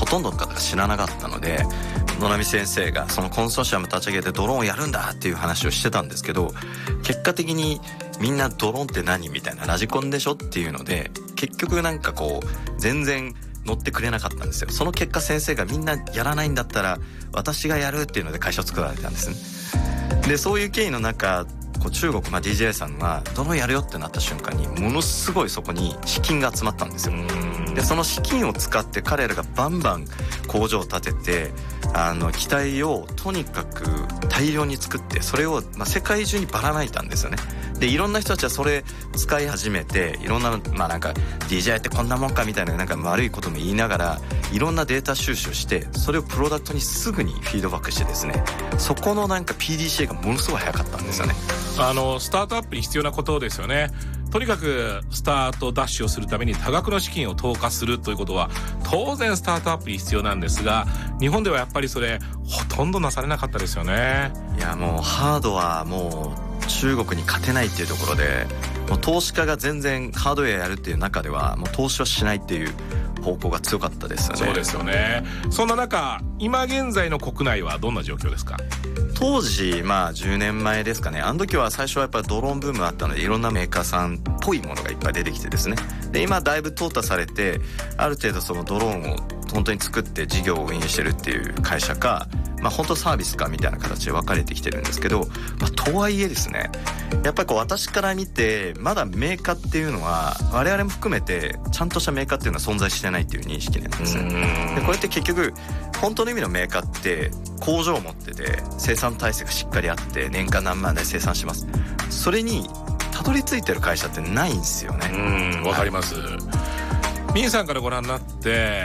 ほとんどの方が知らなかったので、野波先生がそのコンソーシアム立ち上げてドローンをやるんだっていう話をしてたんですけど、結果的にみんなドローンって何みたいな、ラジコンでしょっていうので、結局なんかこう全然乗ってくれなかったんですよ。その結果先生がみんなやらないんだったら私がやるっていうので会社を作られたんですね。でそういう経緯の中、中国、DJI さんがドローンやるよってなった瞬間にものすごいそこに資金が集まったんですよ。でその資金を使って彼らがバンバン工場を建てて、機体をとにかく大量に作って、それを世界中にばらまいたんですよね。でいろんな人たちはそれ使い始めて、いろんななんか DJI ってこんなもんかみたいな、なんか悪いことも言いながらいろんなデータ収集して、それをプロダクトにすぐにフィードバックしてですね、そこのなんか PDCA がものすごい早かったんですよね。 スタートアップに必要なことですよね。とにかくスタートダッシュをするために多額の資金を投下するということは当然スタートアップに必要なんですが、日本ではやっぱりそれほとんどなされなかったですよね。 いやもうハードはもう中国に勝てないっていうところで、もう投資家が全然ハードウェアやるっていう中ではもう投資はしないっていう方向が強かったですよね。 そうですよね。そんな中、今現在の国内はどんな状況ですか？ 当時10年前ですかね、あの時は最初はやっぱりドローンブームあったので、いろんなメーカーさんっぽいものがいっぱい出てきてですね、で今だいぶ淘汰されて、ある程度そのドローンを本当に作って事業を運営してるっていう会社か、本当サービスかみたいな形で分かれてきてるんですけど、とはいえですね、やっぱり私から見てまだメーカーっていうのは我々も含めてちゃんとしたメーカーっていうのは存在してないっていう認識なんですね。でこれって結局本当の意味のメーカーって工場を持ってて生産体制がしっかりあって年間何万台生産します。それにたどり着いてる会社ってないんですよね。 わかります。ミンさんからご覧になって、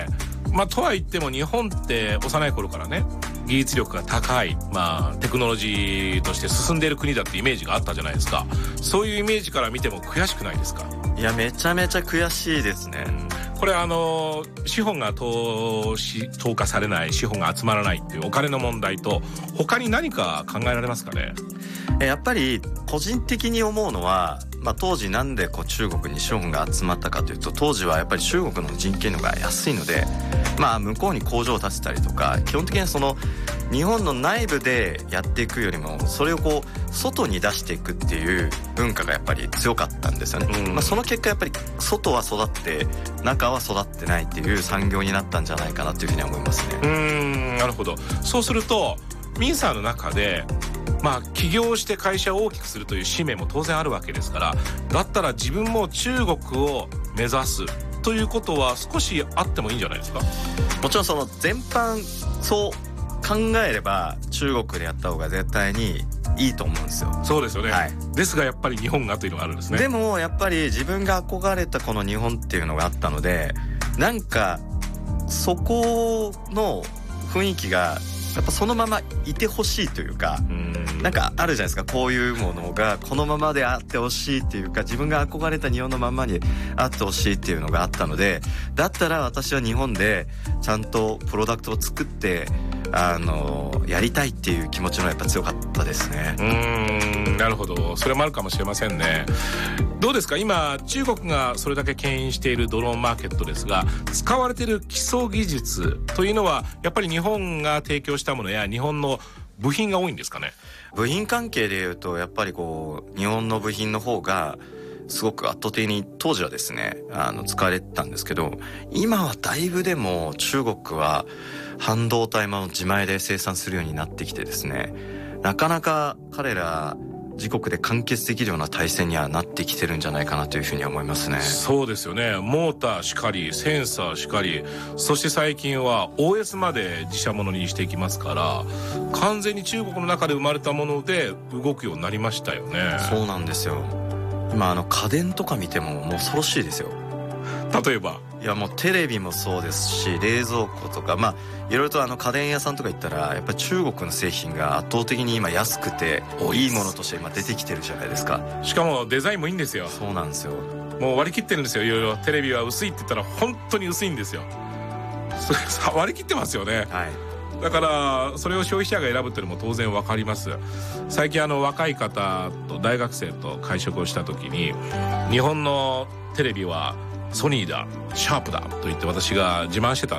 とは言っても日本って幼い頃からね、技術力が高い、テクノロジーとして進んでいる国だってイメージがあったじゃないですか。そういうイメージから見ても悔しくないですか？ いやめちゃめちゃ悔しいですね。 これ資本が投下されない、資本が集まらないっていうお金の問題と他に何か考えられますかね？ やっぱり個人的に思うのは、当時なんで中国に資本が集まったかというと、当時はやっぱり中国の人件費が安いので、向こうに工場を建てたりとか、基本的にはその日本の内部でやっていくよりもそれを外に出していくっていう文化がやっぱり強かったんですよね。その結果やっぱり外は育って中は育ってないっていう産業になったんじゃないかなというふうに思いますね。 なるほど。そうするとミンさんの中で起業して会社を大きくするという使命も当然あるわけですから、だったら自分も中国を目指すということは少しあってもいいんじゃないですか？ もちろんその全般そう考えれば中国でやった方が絶対にいいと思うんですよ。 そうですよね、ですがやっぱり日本がというのがあるんですね。 でもやっぱり自分が憧れたこの日本っていうのがあったので、なんかそこの雰囲気がやっぱそのままいてほしいというか、なんかあるじゃないですか、こういうものがこのままであってほしいっていうか、自分が憧れた日本のままにあってほしいっていうのがあったので、だったら私は日本でちゃんとプロダクトを作ってやりたいっていう気持ちのやっぱ強かったですね。 なるほど、それもあるかもしれませんね。どうですか、今中国がそれだけ牽引しているドローンマーケットですが、使われている基礎技術というのはやっぱり日本が提供したものや日本の部品が多いんですかね？ 部品関係でいうとやっぱり日本の部品の方がすごく圧倒的に当時はですね使われてたんですけど、今はだいぶでも中国は半導体も自前で生産するようになってきてですね、なかなか彼ら自国で完結できるような体制にはなってきてるんじゃないかなというふうには思いますね。 そうですよね。モーターしかりセンサーしかり、そして最近は OS まで自社ものにしていきますから、完全に中国の中で生まれたもので動くようになりましたよね。 そうなんですよ。今家電とか見てももう恐ろしいですよ。 例えばいやもうテレビもそうですし、冷蔵庫とかいろいろと家電屋さんとか行ったらやっぱり中国の製品が圧倒的に今安くていいものとして今出てきてるじゃないですか。 しかもデザインもいいんですよ。 そうなんですよ。 もう割り切ってるんですよ。いろいろテレビは薄いって言ったら本当に薄いんですよ。割り切ってますよね。だからそれを消費者が選ぶっていうのも当然分かります。最近若い方と大学生と会食をした時に、日本のテレビはソニーだシャープだと言って私が自慢してた